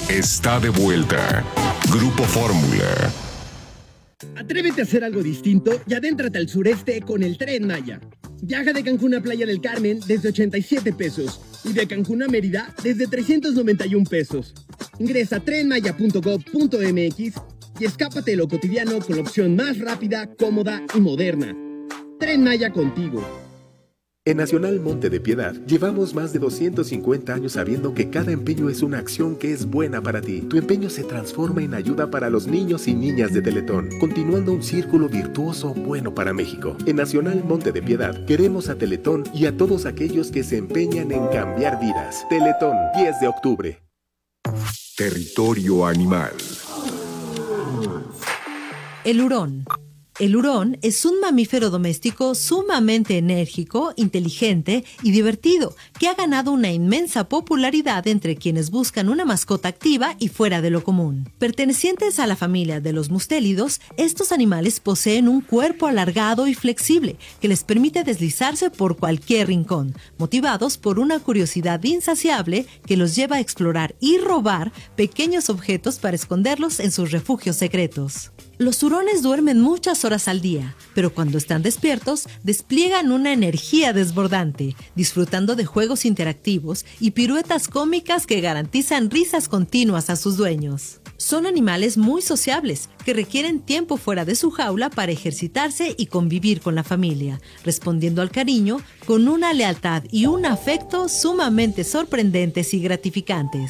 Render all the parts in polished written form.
está de vuelta. Grupo Fórmula. Atrévete a hacer algo distinto y adéntrate al sureste con el Tren Maya. Viaja de Cancún a Playa del Carmen desde 87 pesos y de Cancún a Mérida desde 391 pesos. Ingresa a trenmaya.gov.mx y escápate de lo cotidiano con la opción más rápida, cómoda y moderna. Tren Maya contigo. En Nacional Monte de Piedad llevamos más de 250 años sabiendo que cada empeño es una acción que es buena para ti. Tu empeño se transforma en ayuda para los niños y niñas de Teletón, continuando un círculo virtuoso bueno para México. En Nacional Monte de Piedad queremos a Teletón y a todos aquellos que se empeñan en cambiar vidas. Teletón, 10 de octubre. Territorio animal. El hurón. El hurón es un mamífero doméstico sumamente enérgico, inteligente y divertido, que ha ganado una inmensa popularidad entre quienes buscan una mascota activa y fuera de lo común. Pertenecientes a la familia de los mustélidos, estos animales poseen un cuerpo alargado y flexible que les permite deslizarse por cualquier rincón, motivados por una curiosidad insaciable que los lleva a explorar y robar pequeños objetos para esconderlos en sus refugios secretos. Los hurones duermen muchas horas al día, pero cuando están despiertos, despliegan una energía desbordante, disfrutando de juegos interactivos y piruetas cómicas que garantizan risas continuas a sus dueños. Son animales muy sociables, que requieren tiempo fuera de su jaula para ejercitarse y convivir con la familia, respondiendo al cariño con una lealtad y un afecto sumamente sorprendentes y gratificantes.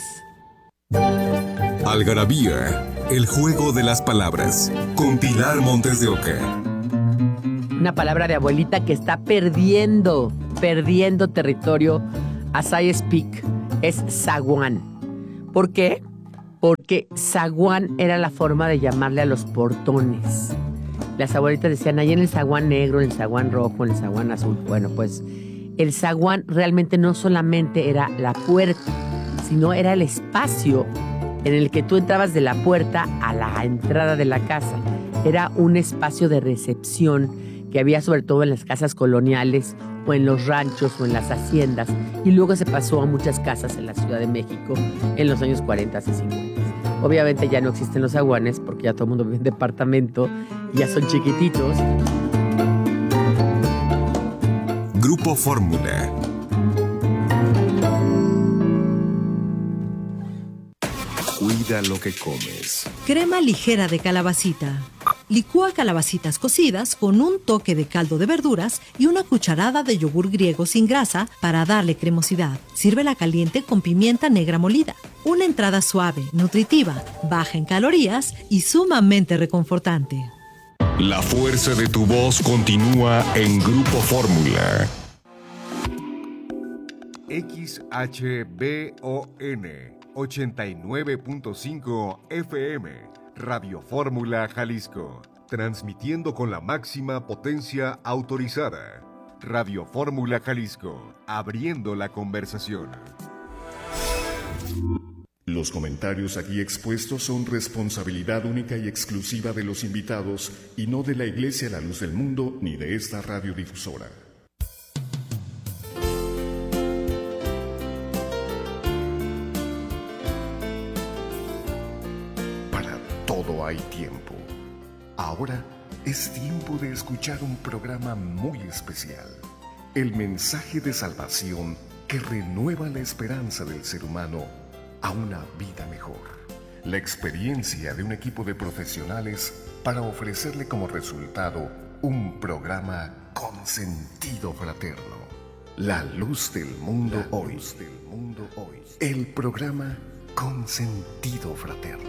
Algarabía, el juego de las palabras, con Pilar Montes de Oca. Una palabra de abuelita que está perdiendo territorio as I speak, es zaguán. ¿Por qué? Porque zaguán era la forma de llamarle a los portones. Las abuelitas decían, ahí en el zaguán negro, en el zaguán rojo, en el zaguán azul. Bueno, pues el zaguán realmente no solamente era la puerta, sino era el espacio en el que tú entrabas de la puerta a la entrada de la casa. Era un espacio de recepción que había sobre todo en las casas coloniales o en los ranchos o en las haciendas, y luego se pasó a muchas casas en la Ciudad de México en los años 40 y 50. Obviamente ya no existen los zaguanes porque ya todo el mundo vive en departamento y ya son chiquititos. Grupo Fórmula. Cuida lo que comes. Crema ligera de calabacita. Licúa calabacitas cocidas con un toque de caldo de verduras y una cucharada de yogur griego sin grasa para darle cremosidad. Sírvela caliente con pimienta negra molida. Una entrada suave, nutritiva, baja en calorías y sumamente reconfortante. La fuerza de tu voz continúa en Grupo Fórmula. XHBON 89.5 FM, Radio Fórmula Jalisco, transmitiendo con la máxima potencia autorizada. Radio Fórmula Jalisco, abriendo la conversación. Los comentarios aquí expuestos son responsabilidad única y exclusiva de los invitados y no de la Iglesia La Luz del Mundo ni de esta radiodifusora. Hay tiempo. Ahora es tiempo de escuchar un programa muy especial. El mensaje de salvación que renueva la esperanza del ser humano a una vida mejor. La experiencia de un equipo de profesionales para ofrecerle como resultado un programa con sentido fraterno. La luz del mundo hoy. El programa con sentido fraterno.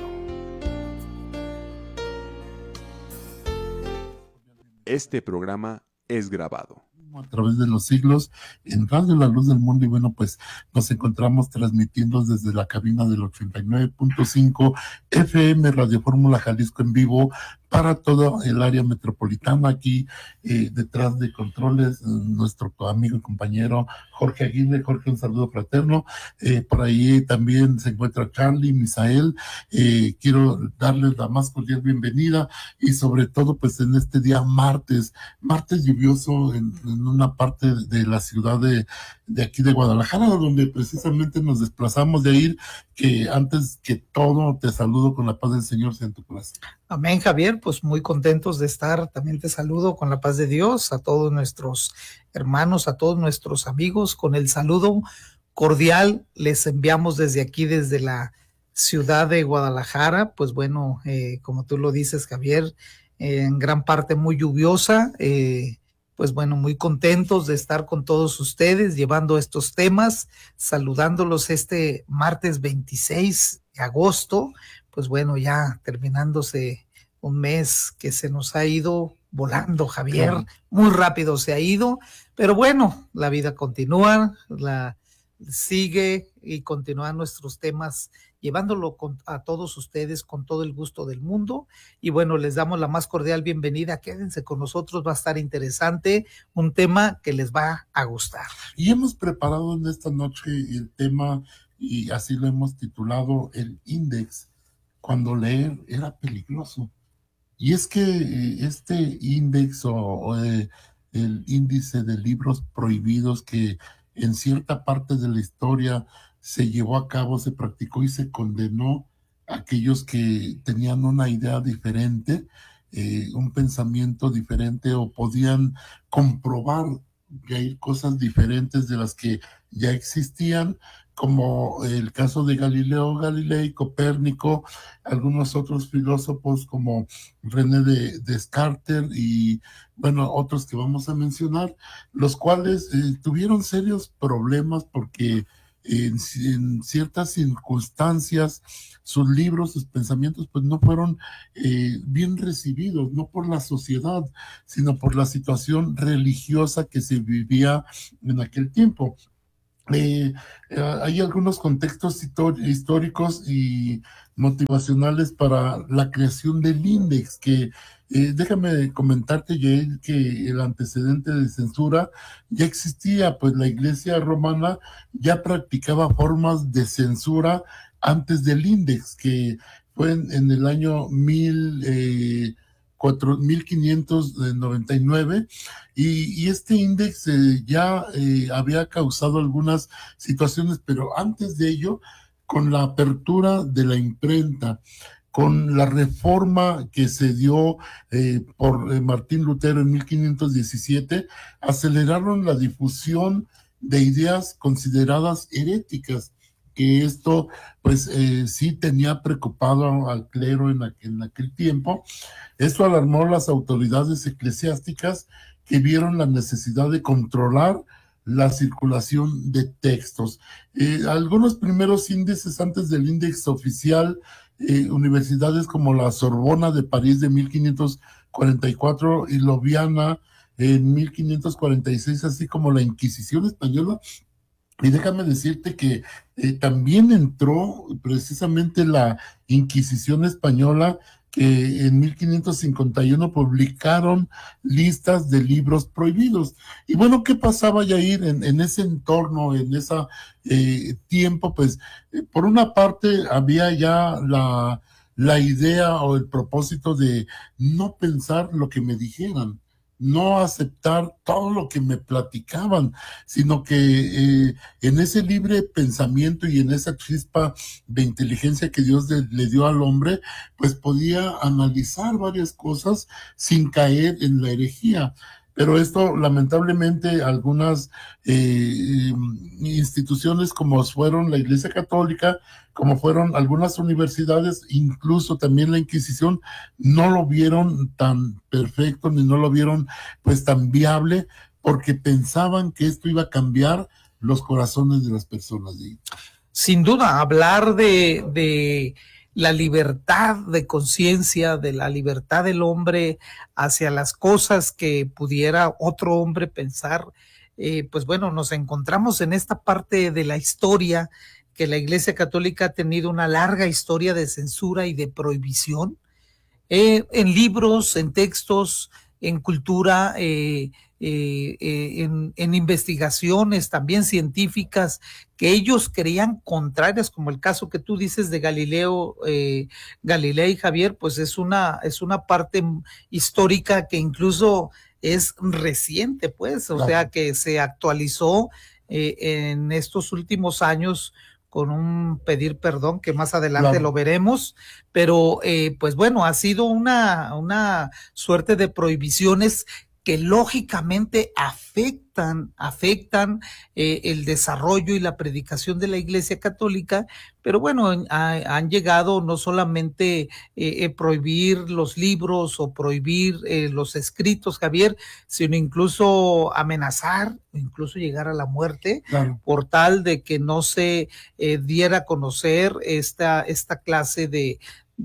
Este programa es grabado a través de los siglos en Radio La Luz del Mundo, y bueno, pues nos encontramos transmitiendo desde la cabina del 89.5 FM Radio Fórmula Jalisco en vivo para todo el área metropolitana. Aquí detrás de controles nuestro amigo y compañero Jorge Aguirre. Jorge, un saludo fraterno. Por ahí también se encuentra Charlie, Misael. Quiero darles la más cordial bienvenida, y sobre todo pues en este día martes lluvioso en una parte de la ciudad de de aquí de Guadalajara, donde precisamente nos desplazamos de ir, que antes que todo te saludo con la paz del Señor sea en tu corazón. Amén, Javier, pues muy contentos de estar, también te saludo con la paz de Dios, a todos nuestros hermanos, a todos nuestros amigos, con el saludo cordial les enviamos desde aquí, desde la ciudad de Guadalajara, pues bueno, como tú lo dices, Javier, en gran parte muy lluviosa, pues bueno, muy contentos de estar con todos ustedes, llevando estos temas, saludándolos este martes 26 de agosto, pues bueno, ya terminándose un mes que se nos ha ido volando, Javier, claro. Muy rápido se ha ido, pero bueno, la vida continúa, sigue y continúan nuestros temas, llevándolo a todos ustedes con todo el gusto del mundo. Y bueno, les damos la más cordial bienvenida. Quédense con nosotros, va a estar interesante, un tema que les va a gustar. Y hemos preparado en esta noche el tema, y así lo hemos titulado, el índice, cuando leer era peligroso. Y es que este índice el índice de libros prohibidos que en cierta parte de la historia se llevó a cabo, se practicó y se condenó a aquellos que tenían una idea diferente, un pensamiento diferente, o podían comprobar que hay cosas diferentes de las que ya existían, como el caso de Galileo Galilei, Copérnico, algunos otros filósofos como René Descartes y, bueno, otros que vamos a mencionar, los cuales tuvieron serios problemas porque en ciertas circunstancias sus libros, sus pensamientos, pues no fueron bien recibidos, no por la sociedad, sino por la situación religiosa que se vivía en aquel tiempo. Hay algunos contextos históricos y motivacionales para la creación del índice, que déjame comentarte, Yael, que el antecedente de censura ya existía, pues la Iglesia romana ya practicaba formas de censura antes del índice, que fue en el año 1599, y este índice ya había causado algunas situaciones, pero antes de ello, con la apertura de la imprenta, con la reforma que se dio por Martín Lutero en 1517, aceleraron la difusión de ideas consideradas heréticas, que esto pues sí tenía preocupado al clero en aquel tiempo. Esto alarmó a las autoridades eclesiásticas, que vieron la necesidad de controlar la circulación de textos. Algunos primeros índices antes del índice oficial, universidades como la Sorbona de París de 1544 y Loviana en 1546, así como la Inquisición española. Y déjame decirte que también entró precisamente la Inquisición española, que en 1551 publicaron listas de libros prohibidos. Y bueno, ¿qué pasaba, Yair, en ese entorno, en ese tiempo? Pues, por una parte, había ya la idea o el propósito de no pensar lo que me dijeran, no aceptar todo lo que me platicaban, sino que en ese libre pensamiento y en esa chispa de inteligencia que Dios le dio al hombre, pues podía analizar varias cosas sin caer en la herejía. Pero esto, lamentablemente, algunas instituciones como fueron la Iglesia Católica, como fueron algunas universidades, incluso también la Inquisición, no lo vieron tan perfecto, ni no lo vieron pues tan viable, porque pensaban que esto iba a cambiar los corazones de las personas. Sin duda, hablar de la libertad de conciencia, de la libertad del hombre hacia las cosas que pudiera otro hombre pensar, pues bueno, nos encontramos en esta parte de la historia que la Iglesia Católica ha tenido una larga historia de censura y de prohibición, en libros, en textos, en cultura, en investigaciones también científicas que ellos creían contrarias, como el caso que tú dices de Galileo Galilei, Javier, pues es una parte histórica que incluso es reciente, pues, o sea, que se actualizó en estos últimos años con un pedir perdón que más adelante lo veremos, pero pues bueno, ha sido una suerte de prohibiciones que lógicamente afectan el desarrollo y la predicación de la Iglesia Católica, pero bueno, han llegado no solamente prohibir los libros o prohibir los escritos, Javier, sino incluso amenazar, incluso llegar a la muerte, por tal de que no se diera a conocer esta clase de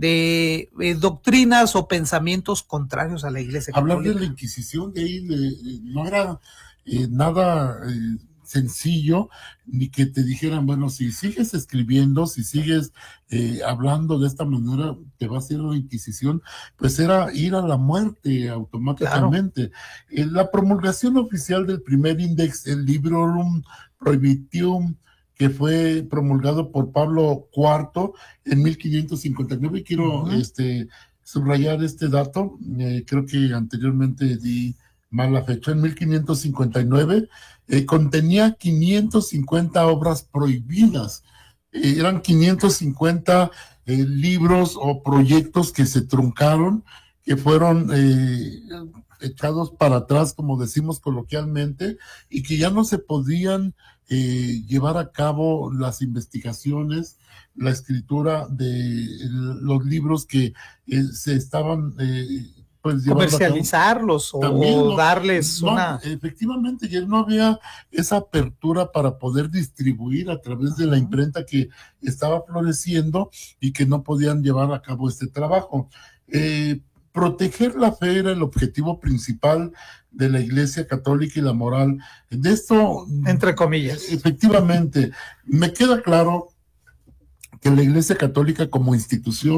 doctrinas o pensamientos contrarios a la Iglesia Católica. Hablar de la Inquisición de ahí no era nada sencillo, ni que te dijeran, bueno, si sigues escribiendo, si sigues hablando de esta manera, te vas a ir a la Inquisición, pues era ir a la muerte automáticamente. La promulgación oficial del primer índex, el Librorum Prohibitium, que fue promulgado por Pablo IV en 1559, y quiero subrayar este dato, creo que anteriormente di mal la fecha, en 1559, contenía 550 obras prohibidas, eran 550 libros o proyectos que se truncaron, que fueron echados para atrás, como decimos coloquialmente, y que ya no se podían llevar a cabo las investigaciones, la escritura de los libros que se estaban pues comercializarlos o darles una... Efectivamente, ya no había esa apertura para poder distribuir a través de la imprenta que estaba floreciendo y que no podían llevar a cabo este trabajo. Proteger la fe era el objetivo principal de la Iglesia Católica y la moral. De esto, entre comillas. Efectivamente, me queda claro que la Iglesia Católica como institución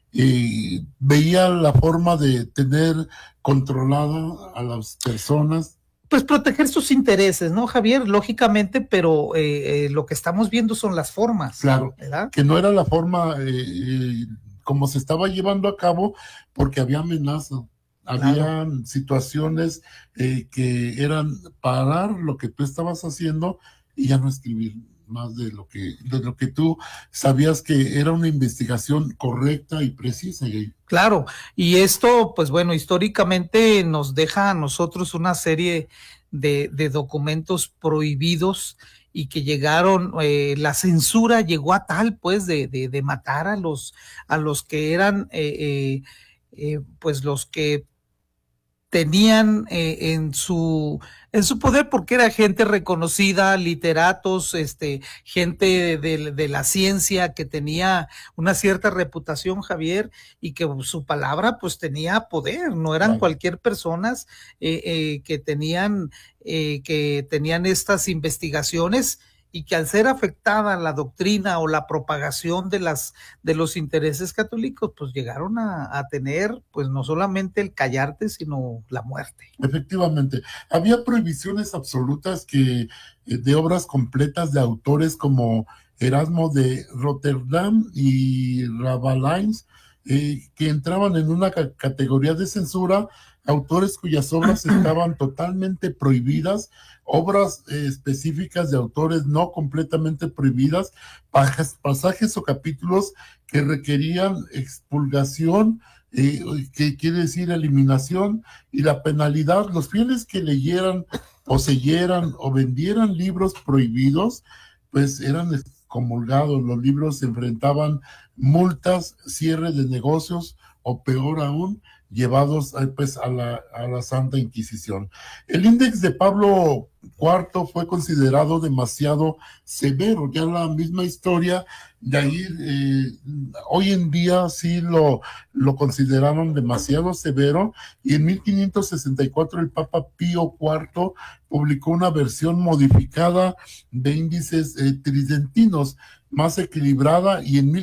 veía la forma de tener controlada a las personas. Pues proteger sus intereses, ¿no, Javier? Lógicamente, pero lo que estamos viendo son las formas. Claro, ¿verdad? Que no era la forma como se estaba llevando a cabo, porque había amenaza, había situaciones que eran parar lo que tú estabas haciendo y ya no escribir más de lo que tú sabías que era una investigación correcta y precisa. Claro, y esto, pues bueno, históricamente nos deja a nosotros una serie de documentos prohibidos y que llegaron, la censura llegó a tal, pues, de matar a los que eran, pues, los que tenían en su poder, porque era gente reconocida, literatos, gente de la ciencia que tenía una cierta reputación, Javier, y que su palabra pues tenía poder, no eran cualquier personas que tenían estas investigaciones, y que al ser afectada la doctrina o la propagación de los intereses católicos, pues llegaron a tener, pues no solamente el callarte, sino la muerte. Efectivamente, había prohibiciones absolutas de obras completas de autores como Erasmo de Rotterdam y Rabelais, que entraban en una categoría de censura, autores cuyas obras estaban totalmente prohibidas, obras específicas de autores no completamente prohibidas, pasajes o capítulos que requerían expurgación, que quiere decir eliminación, y la penalidad. Los fieles que leyeran, poseyeran o vendieran libros prohibidos, pues eran excomulgados. Los libros se enfrentaban multas, cierre de negocios o peor aún, llevados pues a la Santa Inquisición. El índex de Pablo IV fue considerado demasiado severo, ya la misma historia de ahí, hoy en día sí lo consideraron demasiado severo, y en 1564 el Papa Pío IV publicó una versión modificada de índices tridentinos, más equilibrada, y en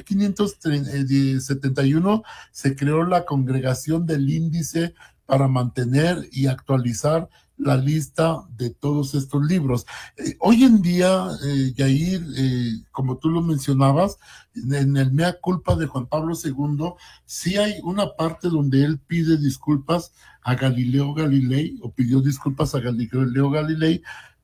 1571 se creó la Congregación del Índice para mantener y actualizar la lista de todos estos libros. Hoy en día, Yair, como tú lo mencionabas, en el Mea Culpa de Juan Pablo II, sí hay una parte donde él pide disculpas a Galileo Galilei, o pidió disculpas a Galileo Galilei,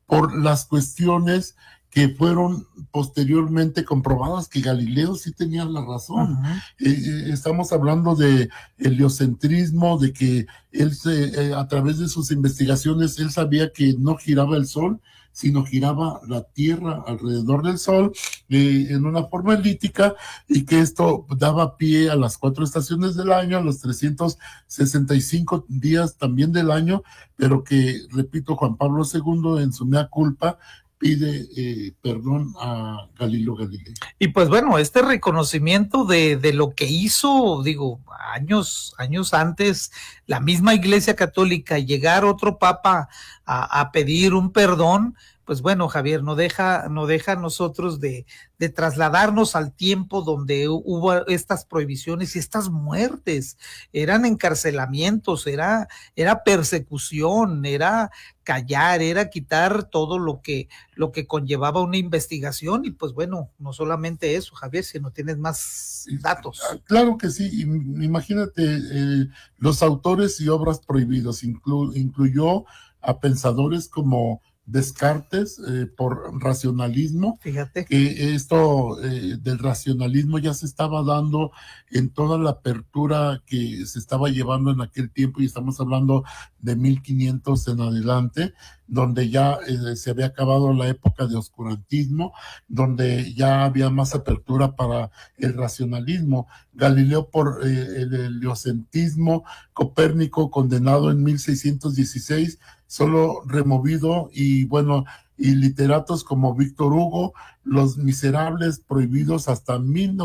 por las cuestiones que fueron posteriormente comprobadas que Galileo sí tenía la razón. Estamos hablando de heliocentrismo, de que él a través de sus investigaciones, él sabía que no giraba el Sol, sino giraba la Tierra alrededor del Sol en una forma elíptica, y que esto daba pie a las 4 estaciones del año, a los 365 días también del año, pero que, repito, Juan Pablo II en su mea culpa pide perdón a Galileo Galilei. Y pues bueno, este reconocimiento de lo que hizo, digo, años antes, la misma Iglesia Católica, llegar otro papa a pedir un perdón, pues bueno, Javier, no deja a nosotros de trasladarnos al tiempo donde hubo estas prohibiciones y estas muertes, eran encarcelamientos, era persecución, era callar, era quitar todo lo que conllevaba una investigación. Y pues bueno, no solamente eso, Javier, si no tienes más datos. Claro que sí, imagínate, los autores y obras prohibidos, incluyó a pensadores como Descartes, por racionalismo. Fíjate que esto del racionalismo ya se estaba dando en toda la apertura que se estaba llevando en aquel tiempo, y estamos hablando de 1500 en adelante, donde ya se había acabado la época de oscurantismo, donde ya había más apertura para el racionalismo. Galileo por el heliocentrismo, Copérnico condenado en 1616, solo removido, y bueno, y literatos como Víctor Hugo, Los Miserables, prohibidos hasta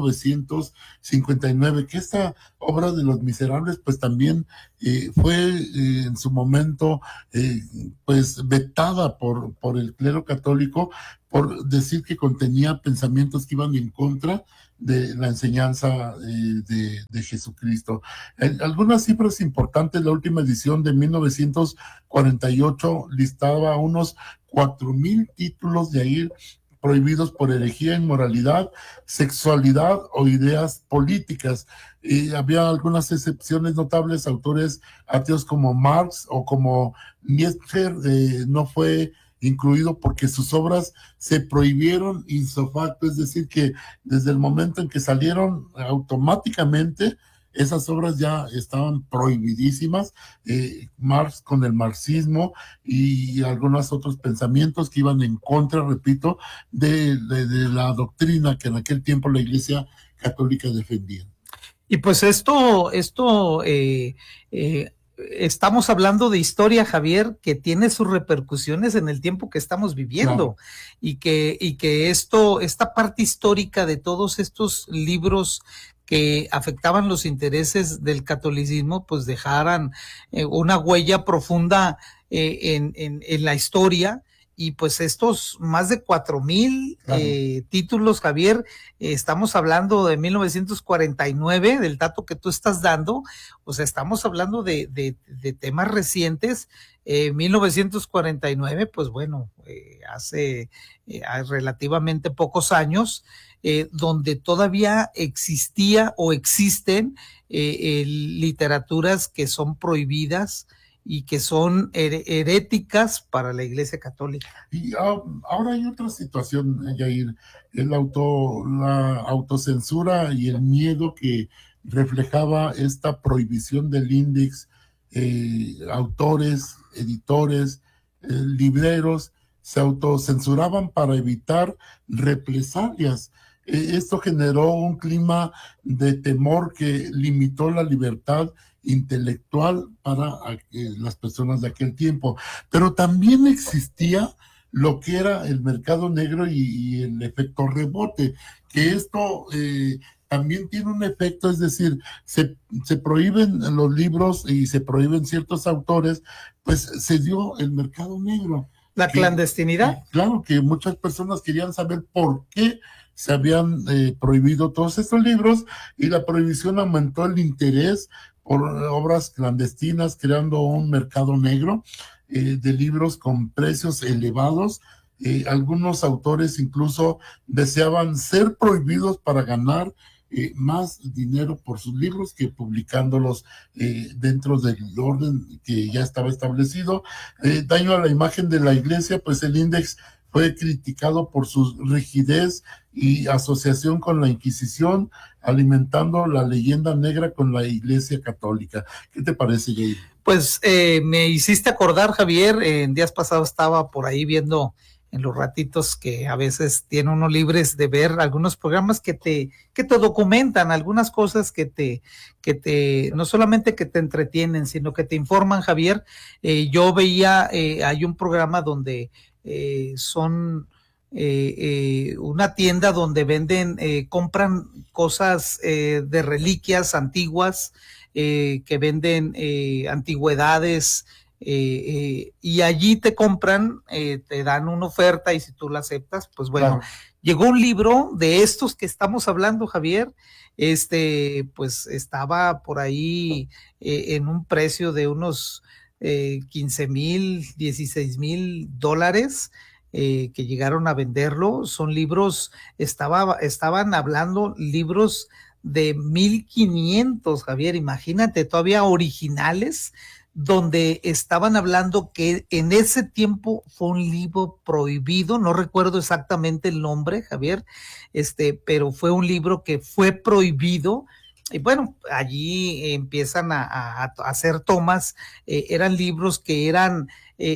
1959, que esta obra de Los Miserables pues también fue en su momento pues vetada por el clero católico, por decir que contenía pensamientos que iban en contra de la enseñanza de Jesucristo. Algunas cifras importantes: la última edición de 1948 listaba unos 4,000 títulos de ahí prohibidos por herejía, inmoralidad, sexualidad o ideas políticas. Había algunas excepciones notables, autores ateos como Marx o como Nietzsche no fue incluido porque sus obras se prohibieron ipso facto, es decir, que desde el momento en que salieron, automáticamente esas obras ya estaban prohibidísimas. Marx con el marxismo y algunos otros pensamientos que iban en contra, repito, de la doctrina que en aquel tiempo la Iglesia Católica defendía. Y pues esto estamos hablando de historia, Javier, que tiene sus repercusiones en el tiempo que estamos viviendo. Claro. y que esta parte histórica de todos estos libros que afectaban los intereses del catolicismo, pues dejaran una huella profunda en la historia. Y pues estos más de 4,000 títulos, Javier, estamos hablando de 1949, del dato que tú estás dando, o sea, estamos hablando de temas recientes. 1949, pues bueno, hace relativamente pocos años, donde todavía existía o existen literaturas que son prohibidas y que son heréticas para la Iglesia Católica. Y ahora hay otra situación, Yair, la autocensura y el miedo que reflejaba esta prohibición del índice. Autores, editores, libreros se autocensuraban para evitar represalias. Esto generó un clima de temor que limitó la libertad intelectual para las personas de aquel tiempo. Pero también existía lo que era el mercado negro y el efecto rebote, que esto también tiene un efecto, es decir, se prohíben los libros y se prohíben ciertos autores, pues se dio el mercado negro. La clandestinidad. Claro, que muchas personas querían saber por qué se habían prohibido todos estos libros, y la prohibición aumentó el interés por obras clandestinas, creando un mercado negro de libros con precios elevados. Algunos autores incluso deseaban ser prohibidos para ganar más dinero por sus libros que publicándolos dentro del orden que ya estaba establecido. Daño a la imagen de la iglesia, pues el Index fue criticado por su rigidez y asociación con la Inquisición, alimentando la leyenda negra con la Iglesia Católica. ¿Qué te parece, Jair? Pues me hiciste acordar, Javier, en días pasados estaba por ahí viendo en los ratitos que a veces tiene uno libres de ver algunos programas que te documentan algunas cosas que te no solamente que te entretienen, sino que te informan, Javier. Yo veía, hay un programa donde son una tienda donde venden, compran cosas de reliquias antiguas, que venden antigüedades, y allí te compran, te dan una oferta y si tú la aceptas, pues bueno, claro. Llegó un libro de estos que estamos hablando, Javier, pues estaba por ahí en un precio de unos 15,000, $16,000, que llegaron a venderlo. Son libros, estaban hablando libros de 1,500, Javier, imagínate, todavía originales, donde estaban hablando que en ese tiempo fue un libro prohibido, no recuerdo exactamente el nombre, Javier, pero fue un libro que fue prohibido. Y bueno, allí empiezan a hacer tomas, eran libros que eran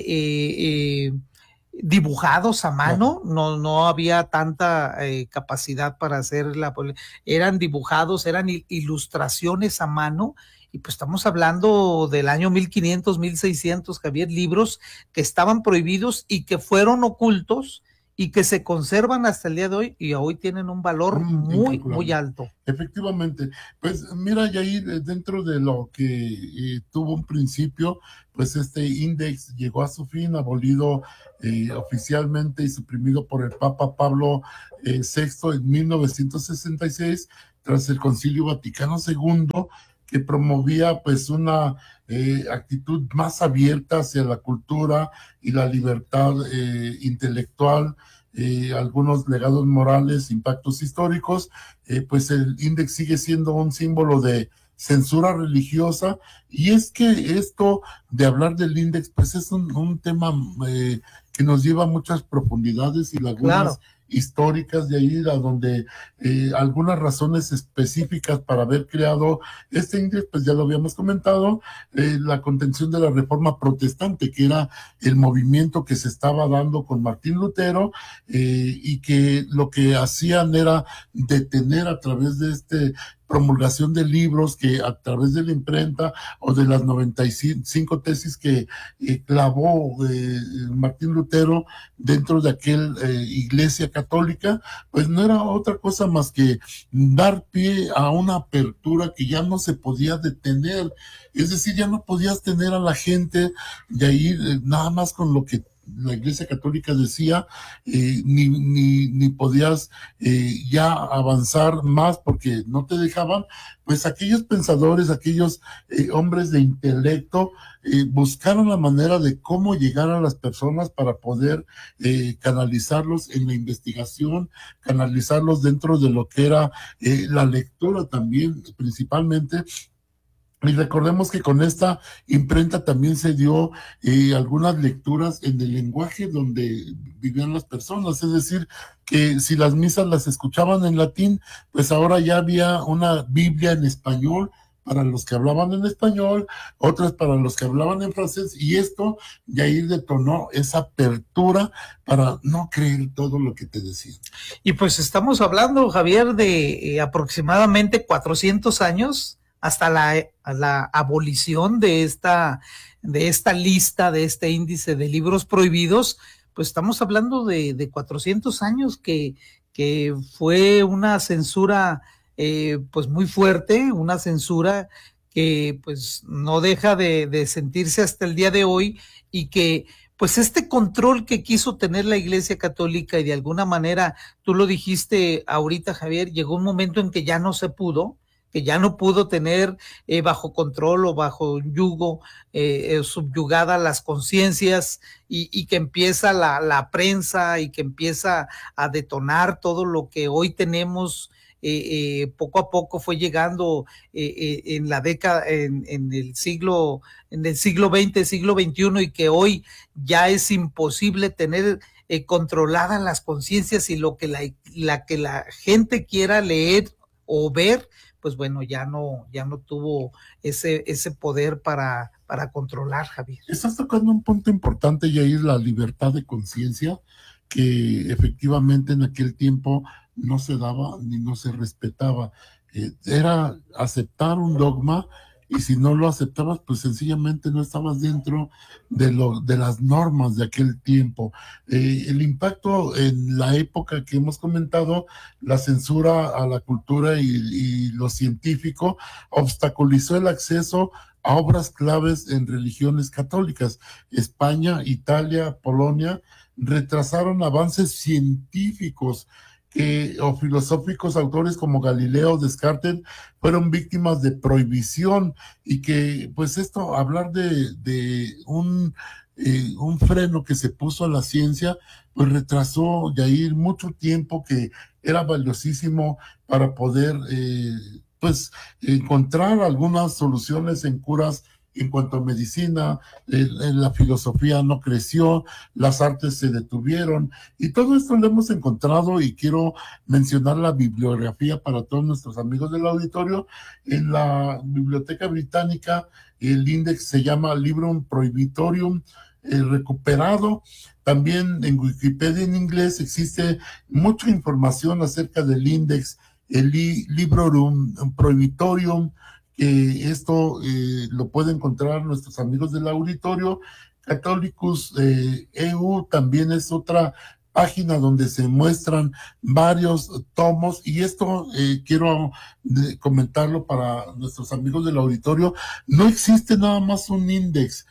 dibujados a mano, no había tanta capacidad para hacerla, eran dibujados, eran ilustraciones a mano, y pues estamos hablando del año 1500, 1600, Javier, libros que estaban prohibidos y que fueron ocultos y que se conservan hasta el día de hoy y hoy tienen un valor muy alto. Efectivamente, pues mira, Yair, dentro de lo que tuvo un principio, pues este Index llegó a su fin, abolido oficialmente y suprimido por el Papa Pablo VI en 1966, tras el Concilio Vaticano II, que promovía pues una actitud más abierta hacia la cultura y la libertad intelectual, algunos legados morales, impactos históricos. Pues el Index sigue siendo un símbolo de censura religiosa, y es que esto de hablar del Index pues es un tema que nos lleva a muchas profundidades y lagunas, claro, históricas de ahí, a donde algunas razones específicas para haber creado este índice, pues ya lo habíamos comentado, la contención de la Reforma Protestante, que era el movimiento que se estaba dando con Martín Lutero, y que lo que hacían era detener a través de promulgación de libros, que a través de la imprenta o de las 95 tesis que clavó Martín Lutero dentro de aquel Iglesia Católica, pues no era otra cosa más que dar pie a una apertura que ya no se podía detener. Es decir, ya no podías tener a la gente de ahí nada más con lo que la Iglesia Católica decía, ni podías ya avanzar más porque no te dejaban. Pues aquellos pensadores, aquellos hombres de intelecto buscaron la manera de cómo llegar a las personas para poder canalizarlos en la investigación, canalizarlos dentro de lo que era la lectura también, principalmente. Y recordemos que con esta imprenta también se dio algunas lecturas en el lenguaje donde vivían las personas, es decir, que si las misas las escuchaban en latín, pues ahora ya había una Biblia en español para los que hablaban en español, otras para los que hablaban en francés, y esto ya ahí detonó esa apertura para no creer todo lo que te decían. Y pues estamos hablando, Javier, de aproximadamente 400 años, hasta la abolición de esta lista, de este índice de libros prohibidos, pues estamos hablando de 400 años que fue una censura pues muy fuerte, una censura que pues no deja de sentirse hasta el día de hoy, y que pues este control que quiso tener la Iglesia Católica, y de alguna manera, tú lo dijiste ahorita, Javier, llegó un momento en que ya no se pudo, que ya no pudo tener bajo control o bajo yugo, subyugada las conciencias, y que empieza la prensa, y que empieza a detonar todo lo que hoy tenemos poco a poco fue llegando en la década, en el siglo XX, siglo XXI, y que hoy ya es imposible tener controladas las conciencias, y lo que que la gente quiera leer o ver, pues bueno, ya no tuvo ese poder para controlar, Javier. Estás tocando un punto importante, y ahí es la libertad de conciencia, que efectivamente en aquel tiempo no se daba ni no se respetaba. Era aceptar un dogma, y si no lo aceptabas, pues sencillamente no estabas dentro de las normas de aquel tiempo. El impacto en la época que hemos comentado, la censura a la cultura y lo científico obstaculizó el acceso a obras claves en religiones católicas. España, Italia, Polonia retrasaron avances científicos o filosóficos. Autores como Galileo, Descartes fueron víctimas de prohibición, y que pues esto, hablar de un freno que se puso a la ciencia, pues retrasó de ahí mucho tiempo que era valiosísimo para poder pues encontrar algunas soluciones en curas. En cuanto a medicina, la filosofía no creció, las artes se detuvieron, y todo esto lo hemos encontrado, y quiero mencionar la bibliografía para todos nuestros amigos del auditorio. En la Biblioteca Británica, el índice se llama Librum Prohibitorium recuperado. También en Wikipedia en inglés existe mucha información acerca del índice, el Librorum Prohibitorium, que esto lo pueden encontrar nuestros amigos del auditorio. Católicos EU también es otra página donde se muestran varios tomos, y esto quiero comentarlo para nuestros amigos del auditorio. No existe nada más un índice.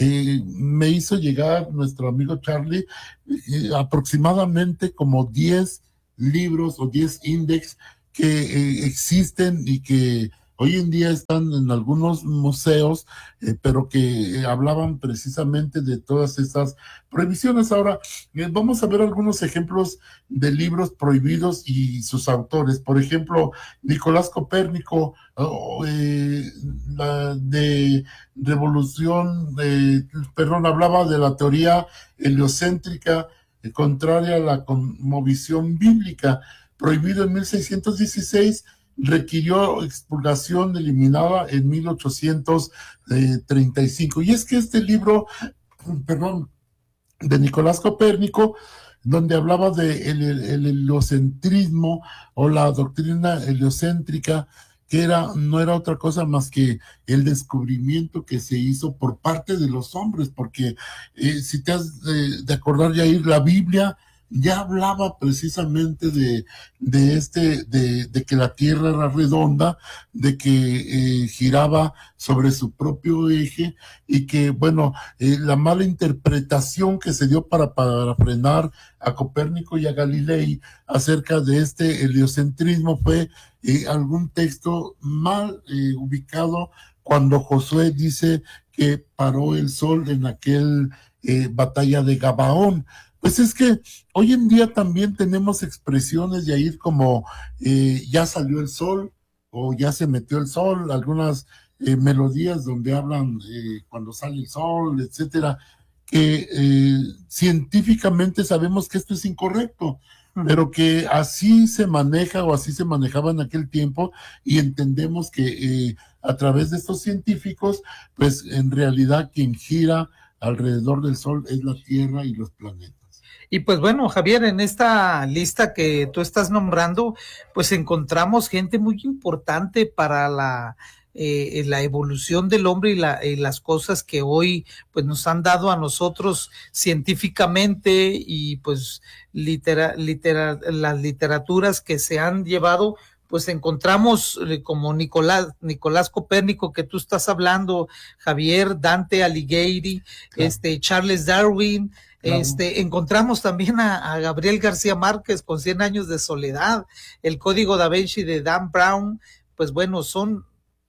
Me hizo llegar nuestro amigo Charlie aproximadamente como 10 libros o 10 índices que existen y que hoy en día están en algunos museos, pero que hablaban precisamente de todas estas prohibiciones. Ahora, vamos a ver algunos ejemplos de libros prohibidos y sus autores. Por ejemplo, Nicolás Copérnico, la de revolución, hablaba de la teoría heliocéntrica, contraria a la cosmovisión bíblica, prohibido en 1616, requirió expurgación eliminada en 1835. Y es que este libro, de Nicolás Copérnico, donde hablaba de el heliocentrismo o la doctrina heliocéntrica, que no era otra cosa más que el descubrimiento que se hizo por parte de los hombres, porque si te has de acordar, Yair, la Biblia ya hablaba precisamente de que la Tierra era redonda, de que giraba sobre su propio eje, y que, bueno, la mala interpretación que se dio para frenar a Copérnico y a Galilei acerca de este heliocentrismo fue algún texto mal ubicado, cuando Josué dice que paró el sol en aquel batalla de Gabaón. Pues es que hoy en día también tenemos expresiones de ahí como ya salió el sol o ya se metió el sol, algunas melodías donde hablan cuando sale el sol, etcétera, que científicamente sabemos que esto es incorrecto, pero que así se maneja o así se manejaba en aquel tiempo, y entendemos que a través de estos científicos, pues en realidad quien gira alrededor del sol es la Tierra y los planetas. Y pues bueno, Javier, en esta lista que tú estás nombrando, pues encontramos gente muy importante para la evolución del hombre y las cosas que hoy pues nos han dado a nosotros científicamente, y pues las literaturas que se han llevado. Pues encontramos como Nicolás Copérnico, que tú estás hablando, Javier, Dante Alighieri, claro, Charles Darwin, claro. Encontramos también a Gabriel García Márquez con 100 años de soledad, el Código da Vinci de Dan Brown. Pues bueno, son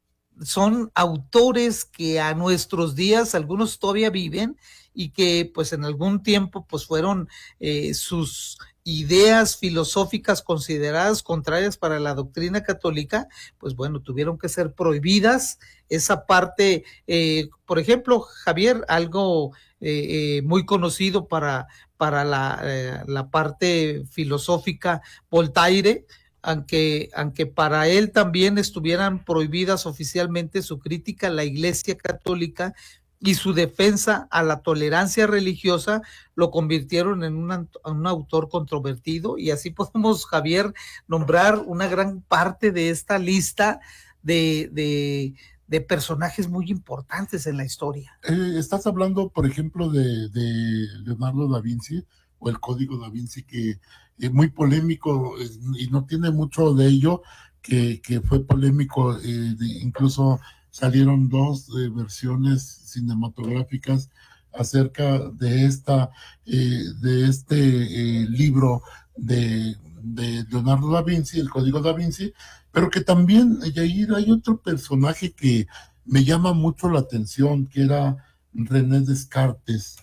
autores que a nuestros días algunos todavía viven, y que pues en algún tiempo pues fueron sus ideas filosóficas consideradas contrarias para la doctrina católica, pues bueno, tuvieron que ser prohibidas. Esa parte, por ejemplo, Javier, algo muy conocido para la parte filosófica, Voltaire, aunque para él también estuvieran prohibidas oficialmente su crítica a la Iglesia Católica y su defensa a la tolerancia religiosa, lo convirtieron en un autor controvertido, y así podemos, Javier, nombrar una gran parte de esta lista de personajes muy importantes en la historia. Estás hablando, por ejemplo, de Leonardo da Vinci, o el Código da Vinci, que es muy polémico, y no tiene mucho de ello, que fue polémico, incluso salieron 2 versiones cinematográficas acerca de este libro de Leonardo da Vinci, el Código da Vinci, pero que también, Yair, hay otro personaje que me llama mucho la atención, que era René Descartes,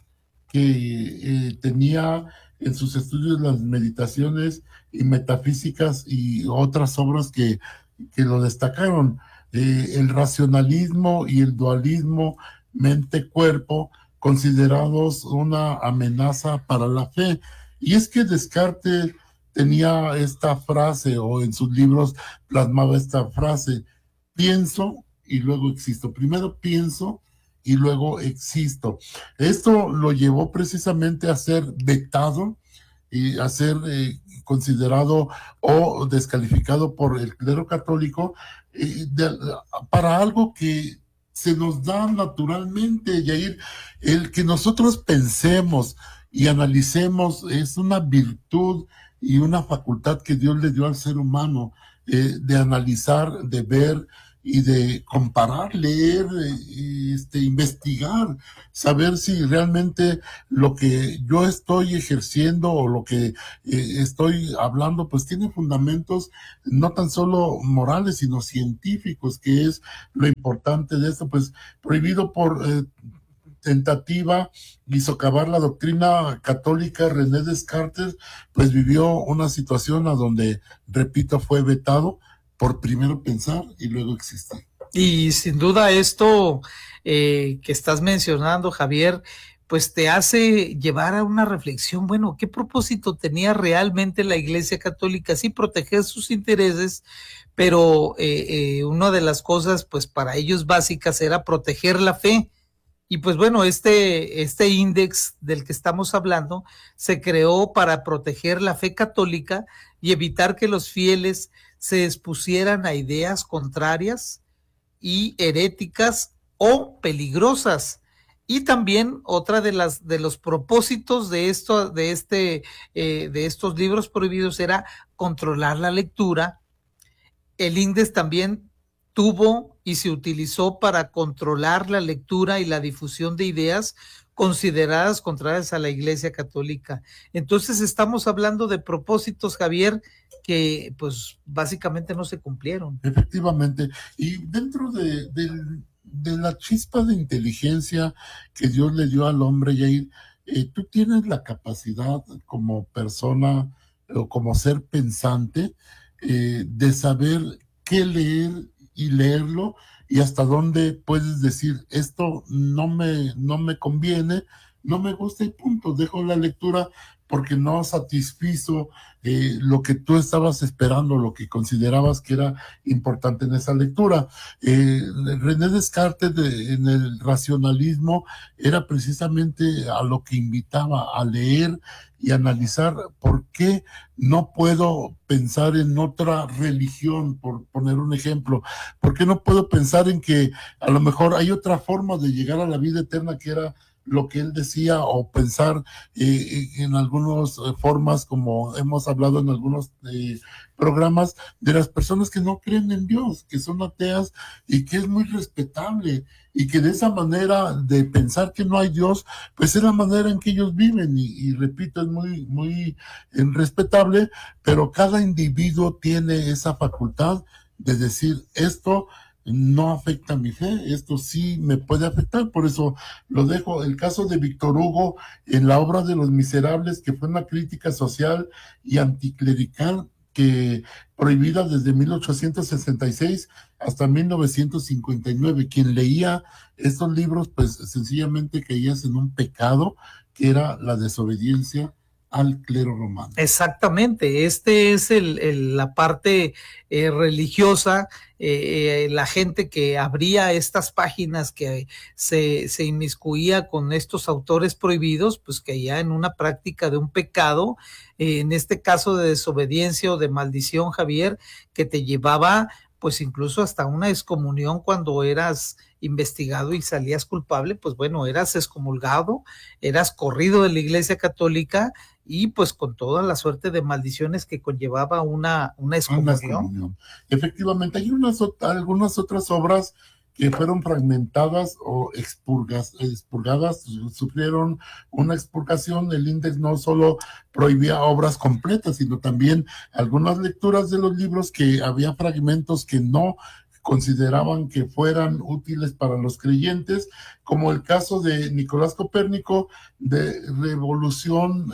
que tenía en sus estudios las meditaciones y metafísicas y otras obras que lo destacaron. El racionalismo y el dualismo mente-cuerpo, considerados una amenaza para la fe. Y es que Descartes tenía esta frase, o en sus libros plasmaba esta frase: pienso y luego existo. Primero pienso y luego existo. Esto lo llevó precisamente a ser vetado y a ser considerado o descalificado por el clero católico para algo que se nos da naturalmente, Yair. El que nosotros pensemos y analicemos es una virtud y una facultad que Dios le dio al ser humano, de analizar, de ver y de comparar, leer, investigar, saber si realmente lo que yo estoy ejerciendo o lo que estoy hablando pues tiene fundamentos no tan solo morales sino científicos, que es lo importante de esto. Pues prohibido por tentativa y socavar la doctrina católica, René Descartes pues vivió una situación a donde, repito, fue vetado por primero pensar y luego existir. Y sin duda esto que estás mencionando, Javier, pues te hace llevar a una reflexión. Bueno, ¿qué propósito tenía realmente la Iglesia Católica? Sí, proteger sus intereses, pero una de las cosas pues para ellos básicas era proteger la fe. Y pues bueno, este índex del que estamos hablando se creó para proteger la fe católica y evitar que los fieles se expusieran a ideas contrarias y heréticas o peligrosas. Y también otra de los propósitos de estos libros prohibidos era controlar la lectura. El índex también tuvo y se utilizó para controlar la lectura y la difusión de ideas consideradas contrarias a la Iglesia Católica. Entonces estamos hablando de propósitos, Javier, que pues básicamente no se cumplieron. Efectivamente, y dentro de la chispa de inteligencia que Dios le dio al hombre, Yair, tú tienes la capacidad como persona o como ser pensante de saber qué leer y leerlo, y hasta dónde puedes decir esto no me conviene, no me gusta y punto, dejo la lectura porque no satisfizo lo que tú estabas esperando, lo que considerabas que era importante en esa lectura. René Descartes en el racionalismo era precisamente a lo que invitaba, a leer y analizar por qué no puedo pensar en otra religión, por poner un ejemplo. ¿Por qué no puedo pensar en que a lo mejor hay otra forma de llegar a la vida eterna, que era lo que él decía, o pensar en algunas formas, como hemos hablado en algunos programas, de las personas que no creen en Dios, que son ateas, y que es muy respetable, y que de esa manera de pensar que no hay Dios, pues es la manera en que ellos viven, y repito, es muy, muy respetable, pero cada individuo tiene esa facultad de decir esto no afecta mi fe, esto sí me puede afectar, por eso lo dejo. El caso de Víctor Hugo en la obra de Los Miserables, que fue una crítica social y anticlerical que prohibida desde 1866 hasta 1959. Quien leía estos libros, pues sencillamente caías en un pecado que era la desobediencia al clero romano. Exactamente, este es la parte religiosa, la gente que abría estas páginas, que se inmiscuía con estos autores prohibidos, pues caía en una práctica de un pecado, en este caso de desobediencia o de maldición, Javier, que te llevaba pues incluso hasta una excomunión cuando eras investigado y salías culpable, pues bueno, eras excomulgado, eras corrido de la Iglesia Católica y pues con toda la suerte de maldiciones que conllevaba una excomunión. Efectivamente, hay algunas otras obras que fueron fragmentadas o expurgadas, sufrieron una expurgación. El índice no solo prohibía obras completas, sino también algunas lecturas de los libros que había fragmentos que no consideraban que fueran útiles para los creyentes, como el caso de Nicolás Copérnico, de Revolución,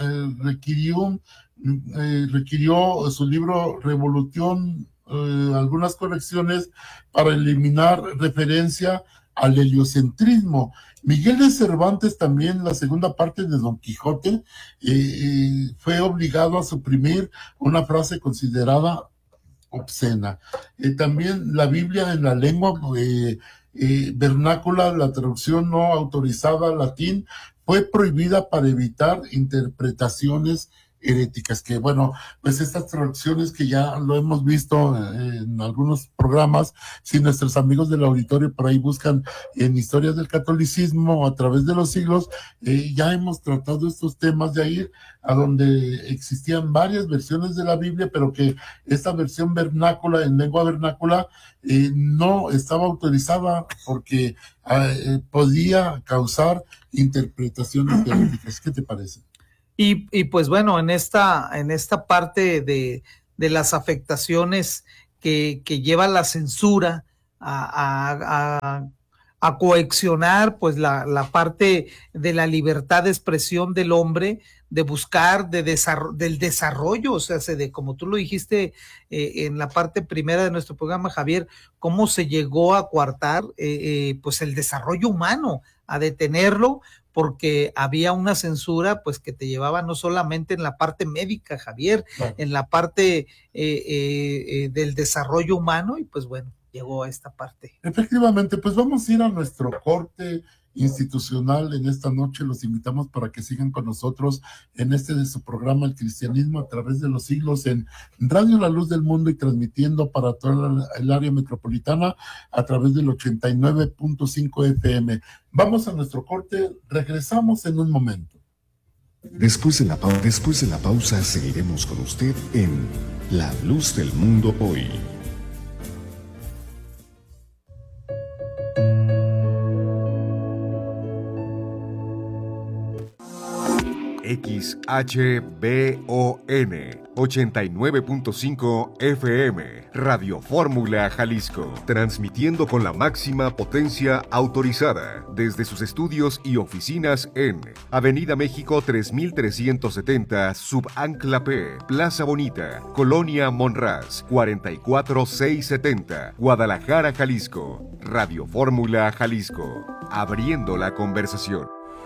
requirió su libro Revolución, algunas correcciones para eliminar referencia al heliocentrismo. Miguel de Cervantes también, la segunda parte de Don Quijote, fue obligado a suprimir una frase considerada obscena. También la Biblia en la lengua vernácula, la traducción no autorizada al latín, fue prohibida para evitar interpretaciones heréticas, que bueno, pues estas traducciones que ya lo hemos visto en algunos programas, si nuestros amigos del auditorio por ahí buscan en Historias del Catolicismo a través de los siglos, ya hemos tratado estos temas de ahí, a donde existían varias versiones de la Biblia, pero que esta versión vernácula, en lengua vernácula, no estaba autorizada porque podía causar interpretaciones heréticas. ¿Qué te parece? Y pues bueno, en esta parte de las afectaciones que lleva la censura a coaccionar pues la parte de la libertad de expresión del hombre, de buscar del desarrollo, o sea, como tú lo dijiste en la parte primera de nuestro programa, Javier, cómo se llegó a coartar pues el desarrollo humano, a detenerlo, porque había una censura pues que te llevaba no solamente en la parte médica, Javier, en la parte del desarrollo humano, y pues bueno, llegó a esta parte. Efectivamente, pues vamos a ir a nuestro corte institucional en esta noche. Los invitamos para que sigan con nosotros en de su programa El Cristianismo a través de los siglos en Radio La Luz del Mundo y transmitiendo para toda el área metropolitana a través del 89.5 FM. Vamos a nuestro corte, regresamos en un momento. Después de la pausa seguiremos con usted en La Luz del Mundo hoy. XHBON 89.5 FM, Radio Fórmula Jalisco, transmitiendo con la máxima potencia autorizada desde sus estudios y oficinas en Avenida México 3370, Subancla P, Plaza Bonita, Colonia Monraz, 44670, Guadalajara, Jalisco. Radio Fórmula Jalisco, abriendo la conversación.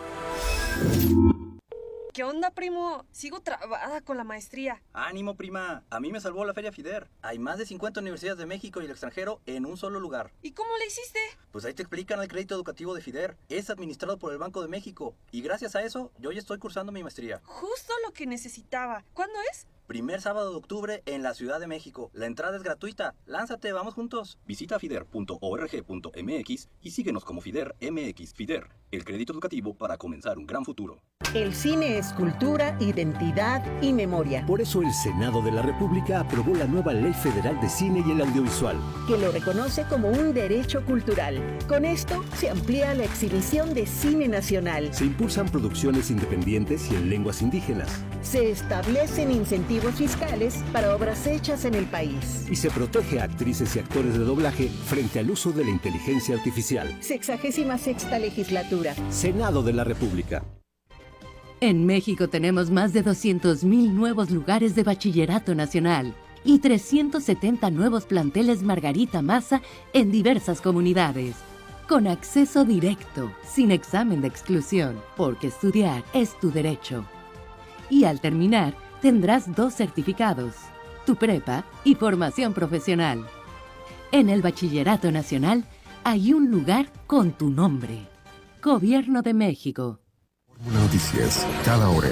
¿Qué onda, primo? Sigo trabada con la maestría. Ánimo, prima. A mí me salvó la Feria FIDER. Hay más de 50 universidades de México y el extranjero en un solo lugar. ¿Y cómo le hiciste? Pues ahí te explican el crédito educativo de FIDER. Es administrado por el Banco de México. Y gracias a eso, yo ya estoy cursando mi maestría. Justo lo que necesitaba. ¿Cuándo es? Primer sábado de octubre en la Ciudad de México. La entrada es gratuita. Lánzate, vamos juntos. Visita fider.org.mx y síguenos como FIDER MX. FIDER, el crédito educativo para comenzar un gran futuro. El cine es cultura, identidad y memoria. Por eso el Senado de la República aprobó la nueva Ley Federal de Cine y el Audiovisual, que lo reconoce como un derecho cultural. Con esto se amplía la exhibición de cine nacional. Se impulsan producciones independientes y en lenguas indígenas. Se establecen incentivos incentivos fiscales para obras hechas en el país. Y se protege a actrices y actores de doblaje frente al uso de la inteligencia artificial. 66ª Legislatura. Senado de la República. En México tenemos más de 200,000 nuevos lugares de bachillerato nacional y 370 nuevos planteles Margarita Maza en diversas comunidades. Con acceso directo, sin examen de exclusión, porque estudiar es tu derecho. Y al terminar, tendrás 2 certificados, tu prepa y formación profesional. En el Bachillerato Nacional hay un lugar con tu nombre. Gobierno de México. Noticias, cada hora.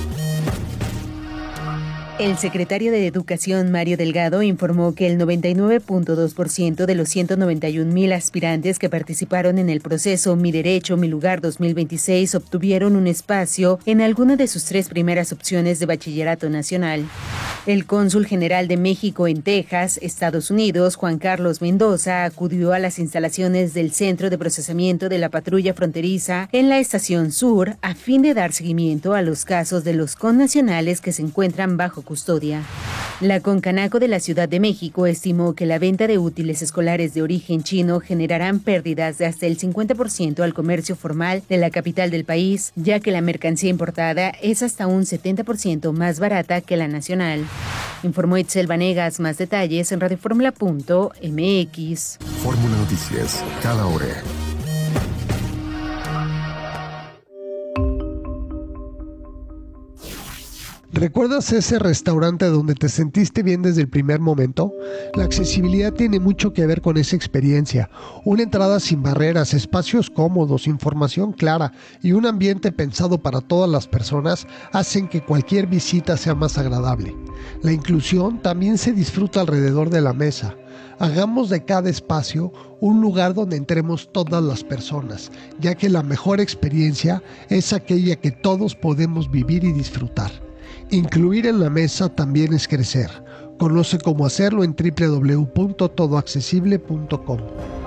El secretario de Educación, Mario Delgado, informó que el 99.2% de los 191,000 aspirantes que participaron en el proceso Mi Derecho, Mi Lugar 2026 obtuvieron un espacio en alguna de sus 3 primeras opciones de bachillerato nacional. El cónsul general de México en Texas, Estados Unidos, Juan Carlos Mendoza, acudió a las instalaciones del Centro de Procesamiento de la Patrulla Fronteriza en la Estación Sur a fin de dar seguimiento a los casos de los connacionales que se encuentran bajo custodia. La Concanaco de la Ciudad de México estimó que la venta de útiles escolares de origen chino generarán pérdidas de hasta el 50% al comercio formal de la capital del país, ya que la mercancía importada es hasta un 70% más barata que la nacional. Informó Itzel Vanegas. Más detalles en radioformula.mx. Fórmula Noticias, cada hora. ¿Recuerdas ese restaurante donde te sentiste bien desde el primer momento? La accesibilidad tiene mucho que ver con esa experiencia. Una entrada sin barreras, espacios cómodos, información clara y un ambiente pensado para todas las personas hacen que cualquier visita sea más agradable. La inclusión también se disfruta alrededor de la mesa. Hagamos de cada espacio un lugar donde entremos todas las personas, ya que la mejor experiencia es aquella que todos podemos vivir y disfrutar. Incluir en la mesa también es crecer. Conoce cómo hacerlo en www.todoaccesible.com.